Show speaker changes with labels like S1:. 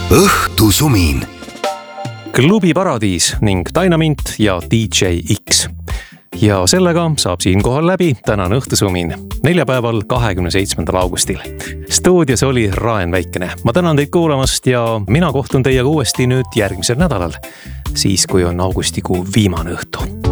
S1: õhtusumin.
S2: Klubi Paradiis ning Dynamint ja DJ X. Ja sellega saab siinkohal läbi tänane õhtusumin neljapäeval 27. augustil. Stuudios oli Raen Väikene. Ma tänan teid kuulamast ja mina kohtun teiega uuesti nüüd järgmisel nädalal, siis kui on augustikuu viimane õhtu.